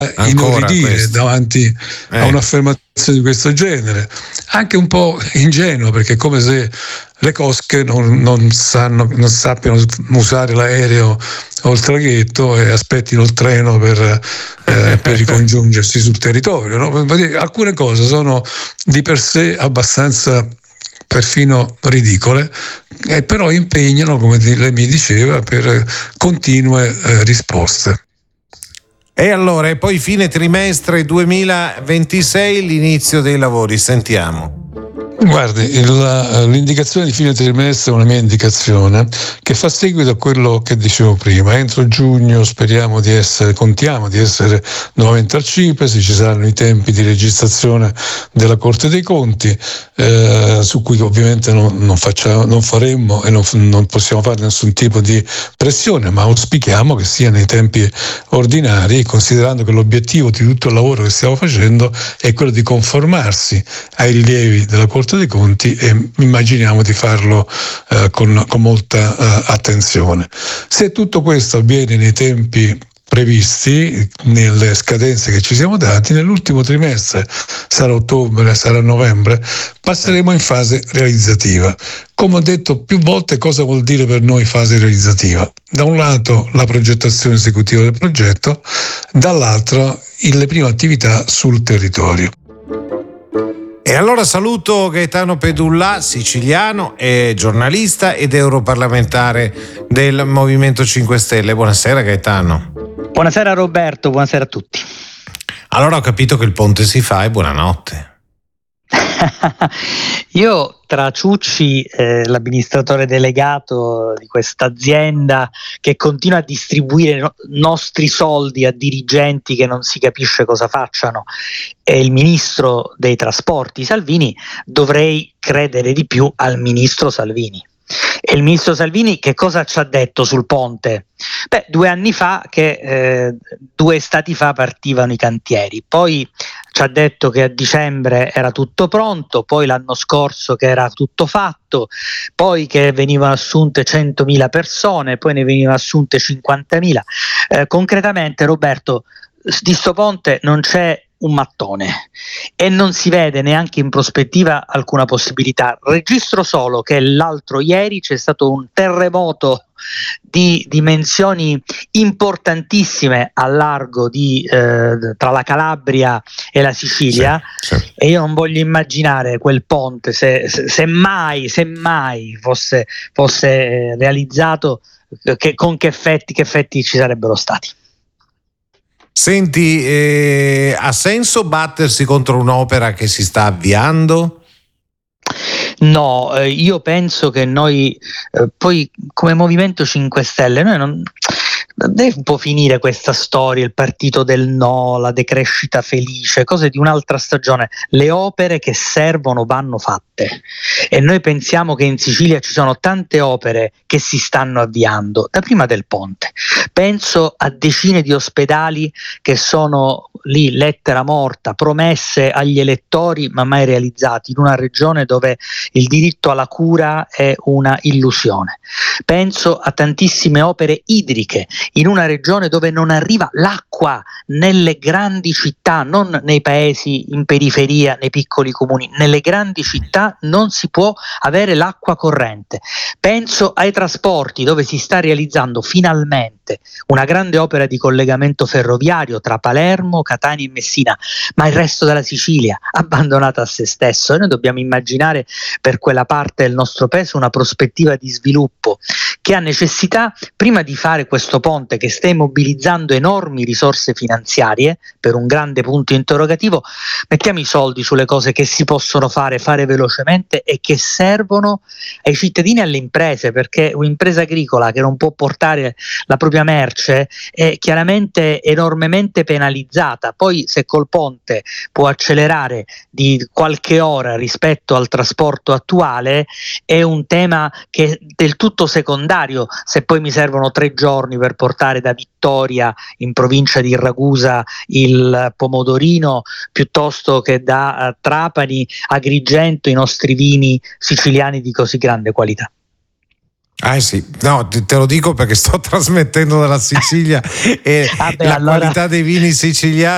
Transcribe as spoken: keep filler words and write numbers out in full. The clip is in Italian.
inorridire questo. davanti eh. a un'affermazione di questo genere, anche un po' ingenuo, perché è come se le cosche non, non, sanno, non sappiano usare l'aereo o il traghetto e aspettino il treno per, eh, per ricongiungersi sul territorio, no? Alcune cose sono di per sé abbastanza perfino ridicole, eh, però impegnano, come lei mi diceva, per continue eh, risposte. E allora, e poi fine trimestre duemilaventisei, l'inizio dei lavori, sentiamo. Guardi, il, l'indicazione di fine trimestre è una mia indicazione che fa seguito a quello che dicevo prima. Entro giugno speriamo di essere, contiamo di essere nuovamente al CIPES, ci saranno i tempi di registrazione della Corte dei Conti, eh, su cui ovviamente non, non, facciamo, non faremmo e non, non possiamo fare nessun tipo di pressione, ma auspichiamo che sia nei tempi ordinari, considerando che l'obiettivo di tutto il lavoro che stiamo facendo è quello di conformarsi ai rilievi della Corte dei Conti, e immaginiamo di farlo eh, con, con molta eh, attenzione. Se tutto questo avviene nei tempi previsti, nelle scadenze che ci siamo dati, nell'ultimo trimestre, sarà ottobre, sarà novembre, passeremo in fase realizzativa. Come ho detto più volte, cosa vuol dire per noi fase realizzativa? Da un lato la progettazione esecutiva del progetto, dall'altro le prime attività sul territorio. E allora saluto Gaetano Pedulla, siciliano, e giornalista ed europarlamentare del Movimento cinque Stelle. Buonasera Gaetano. Buonasera Roberto, buonasera a tutti. Allora ho capito che il ponte si fa e buonanotte. Io tra Ciucci, eh, l'amministratore delegato di questa azienda che continua a distribuire no- nostri soldi a dirigenti che non si capisce cosa facciano, e il ministro dei trasporti Salvini, dovrei credere di più al ministro Salvini. E il ministro Salvini che cosa ci ha detto sul ponte? Beh, due anni fa che eh, due estati fa partivano i cantieri, poi ci ha detto che a dicembre era tutto pronto, poi l'anno scorso che era tutto fatto, poi che venivano assunte centomila persone, poi ne venivano assunte cinquantamila. Eh, concretamente, Roberto, di sto ponte non c'è un mattone e non si vede neanche in prospettiva alcuna possibilità. Registro solo che l'altro ieri c'è stato un terremoto di dimensioni importantissime al largo di eh, tra la Calabria e la Sicilia, sì, sì. E io non voglio immaginare quel ponte se, se, se mai se mai fosse, fosse realizzato, che, con che effetti, che effetti ci sarebbero stati. Senti, eh, ha senso battersi contro un'opera che si sta avviando? No, eh, io penso che noi, eh, poi come Movimento cinque Stelle, noi non deve un po' finire questa storia, il partito del no, la decrescita felice, cose di un'altra stagione. Le opere che servono vanno fatte e noi pensiamo che in Sicilia ci sono tante opere che si stanno avviando, da prima del ponte. Penso a decine di ospedali che sono lì, lettera morta, promesse agli elettori ma mai realizzati, in una regione dove il diritto alla cura è una illusione. Penso a tantissime opere idriche in una regione dove non arriva l'acqua nelle grandi città, non nei paesi in periferia, nei piccoli comuni, nelle grandi città non si può avere l'acqua corrente. Penso ai trasporti, dove si sta realizzando finalmente una grande opera di collegamento ferroviario tra Palermo, Catania e Messina, ma il resto della Sicilia abbandonata a se stesso, e noi dobbiamo immaginare per quella parte del nostro paese una prospettiva di sviluppo che ha necessità, prima di fare questo ponte che sta immobilizzando enormi risorse finanziarie, per un grande punto interrogativo, mettiamo i soldi sulle cose che si possono fare, fare velocemente e che servono ai cittadini e alle imprese, perché un'impresa agricola che non può portare la propria merce è chiaramente enormemente penalizzata. Poi se col ponte può accelerare di qualche ora rispetto al trasporto attuale è un tema che è del tutto secondario. Se poi mi servono tre giorni per portare da Vittoria in provincia di Ragusa il pomodorino, piuttosto che da uh, Trapani a Agrigento i nostri vini siciliani di così grande qualità. Ah sì, no, te lo dico perché sto trasmettendo dalla Sicilia e ah beh, la allora... qualità dei vini siciliani